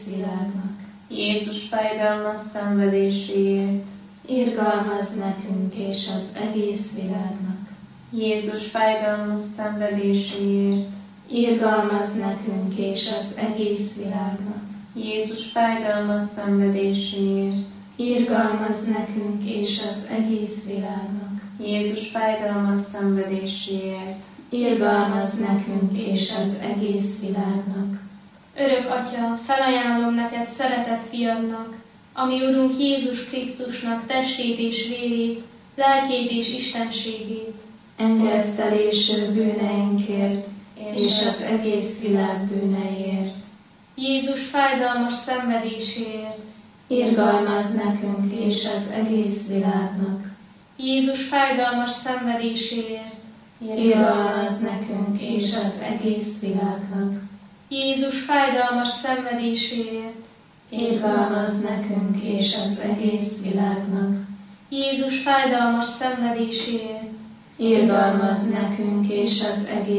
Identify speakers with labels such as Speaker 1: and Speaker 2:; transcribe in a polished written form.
Speaker 1: világnak.
Speaker 2: Jézus fájdalmas szenvedéséért,
Speaker 1: Irgalmazz nekünk és az egész világnak.
Speaker 2: Jézus fájdalmas szenvedéséért,
Speaker 1: Irgalmazz nekünk és az egész világnak.
Speaker 2: Jézus fájdalmas szenvedéséért,
Speaker 1: Irgalmazz nekünk és az egész világnak.
Speaker 2: Jézus fájdalmas szenvedéséért,
Speaker 1: Irgalmazz nekünk és az egész világnak.
Speaker 3: Örök Atya, felajánlom neked szeretett fiadnak, ami Urunk Jézus Krisztusnak testét és vérét, lelkét és istenségét.
Speaker 1: Engesztelésű bűneinkért és az egész világ bűneiért.
Speaker 3: Jézus fájdalmas szenvedéséért.
Speaker 1: Irgalmazz nekünk és az egész világnak.
Speaker 3: Jézus fájdalmas szenvedéséért.
Speaker 1: Irgalmazz nekünk és az egész világnak.
Speaker 3: Jézus fájdalmas szenvedéséért.
Speaker 1: Irgalmazz nekünk és az egész világnak.
Speaker 3: Jézus fájdalmas szenvedéséért.
Speaker 1: Irgalmazz nekünk és az egész